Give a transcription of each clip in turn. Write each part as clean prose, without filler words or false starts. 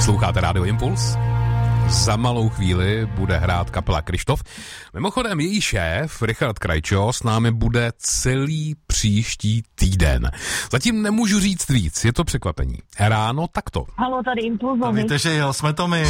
Posloucháte Rádio Impuls? Za malou chvíli bude hrát kapela Kryštof. Mimochodem její šéf, Richard Krajčo, s námi bude celý příští týden. Zatím nemůžu říct víc, je to překvapení. Ráno takto. Haló, tady Impulzovi. Víte, že jo, jsme to my.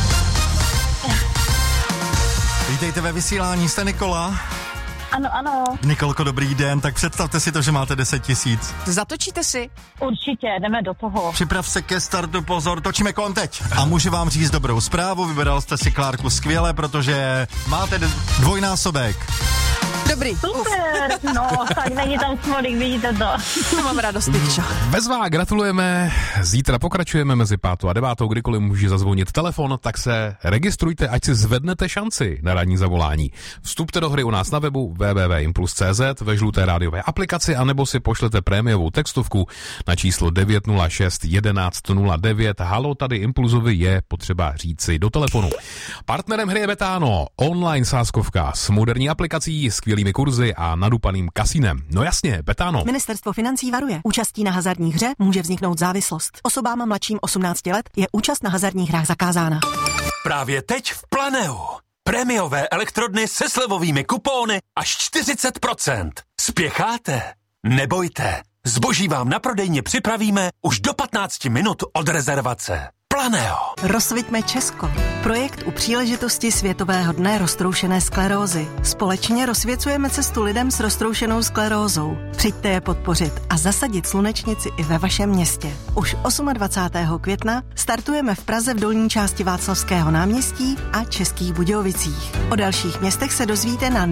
Vítejte ve vysílání, jste Nikola? Ano. Nikolko, dobrý den, tak představte si to, že máte 10 000. Zatočíte si? Určitě, jdeme do toho. Připrav se ke startu, pozor, točíme kolem teď. A můžu vám říct dobrou zprávu, vyberal jste si Klárku skvěle, protože máte dvojnásobek. Dobrý. Super, no, tak není tam smolik, vidíte to. To mám radost, Nikčo. Bezvá, gratulujeme. Zítra pokračujeme mezi 5. a 9. Kdykoliv může zazvonit telefon, tak se registrujte, ať si zvednete šanci na ranní zavolání. Vstupte do hry u nás na webu www.impuls.cz, ve žluté rádiové aplikaci, anebo si pošlete prémiovou textovku na číslo 906 1109. Haló, tady Impulzovi je potřeba říci do telefonu. Partnerem hry je Betano, online sázkovka s moderní aplikací, skvělými kurzy a nadupaným kasinem. No jasně, Betano. Ministerstvo financí varuje. Účastí na hazardní hře může vzniknout závislost. Osobám mladším 18 let je účast na hazardních hrách zakázána. Právě teď v Planeu. Prémiové elektrodny se slevovými kupóny až 40%. Spěcháte? Nebojte. Zboží vám na prodejně připravíme už do 15 minut od rezervace. Planeo. Rozsviťme Česko. Projekt u příležitosti Světového dne roztroušené sklerózy. Společně rozsvěcujeme cestu lidem s roztroušenou sklerózou. Přijďte je podpořit a zasadit slunečnici i ve vašem městě. Už 28. května startujeme v Praze v dolní části Václavského náměstí a Českých Budějovicích. O dalších městech se dozvíte na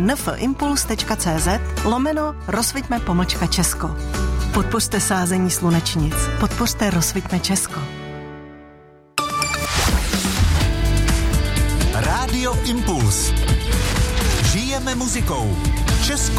nfimpuls.cz/rozsviťme-Česko. Podpořte sázení slunečnic. Podpořte Rozsviťme Česko. Rádio Impuls. Žijeme muzikou. Českou